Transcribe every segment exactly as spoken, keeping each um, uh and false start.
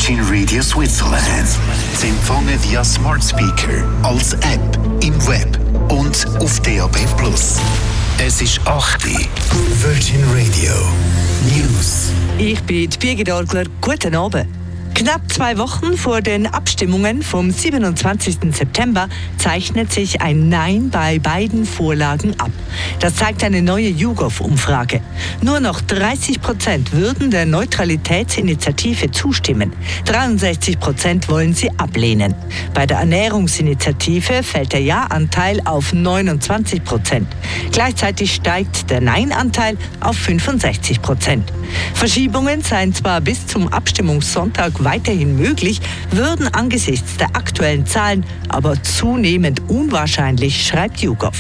Virgin Radio Switzerland. Zu empfangen via Smart Speaker, als App, im Web und auf D A B plus. Es ist acht Uhr. Virgin Radio News. Ich bin Birgit Orgler. Guten Abend. Knapp zwei Wochen vor den Abstimmungen vom siebenundzwanzigsten September zeichnet sich ein Nein bei beiden Vorlagen ab. Das zeigt eine neue YouGov-Umfrage. Nur noch dreißig Prozent würden der Neutralitätsinitiative zustimmen. dreiundsechzig Prozent wollen sie ablehnen. Bei der Ernährungsinitiative fällt der Ja-Anteil auf neunundzwanzig Prozent. Gleichzeitig steigt der Nein-Anteil auf fünfundsechzig Prozent. Verschiebungen seien zwar bis zum Abstimmungssonntag weiterhin möglich, würden angesichts der aktuellen Zahlen aber zunehmend unwahrscheinlich, schreibt YouGov.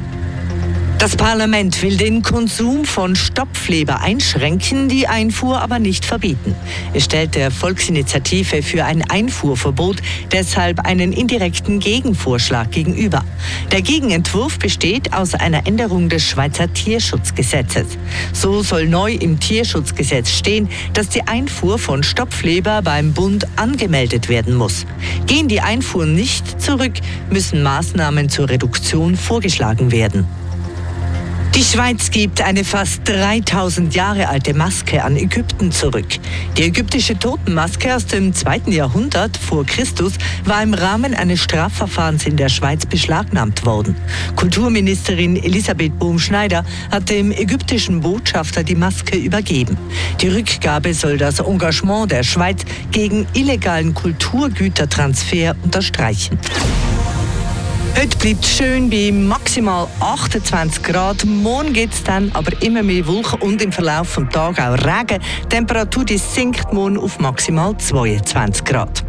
Das Parlament will den Konsum von Stopfleber einschränken, die Einfuhr aber nicht verbieten. Es stellt der Volksinitiative für ein Einfuhrverbot deshalb einen indirekten Gegenvorschlag gegenüber. Der Gegenentwurf besteht aus einer Änderung des Schweizer Tierschutzgesetzes. So soll neu im Tierschutzgesetz stehen, dass die Einfuhr von Stopfleber beim Bund angemeldet werden muss. Gehen die Einfuhren nicht zurück, müssen Maßnahmen zur Reduktion vorgeschlagen werden. Die Schweiz gibt eine fast dreitausend Jahre alte Maske an Ägypten zurück. Die ägyptische Totenmaske aus dem zweiten Jahrhundert vor Christus war im Rahmen eines Strafverfahrens in der Schweiz beschlagnahmt worden. Kulturministerin Elisabeth Bohm-Schneider hat dem ägyptischen Botschafter die Maske übergeben. Die Rückgabe soll das Engagement der Schweiz gegen illegalen Kulturgütertransfer unterstreichen. Heute bleibt es schön bei maximal achtundzwanzig Grad. Morgen gibt es dann aber immer mehr Wolken und im Verlauf des Tages auch Regen. Die Temperatur die sinkt morgen auf maximal zweiundzwanzig Grad.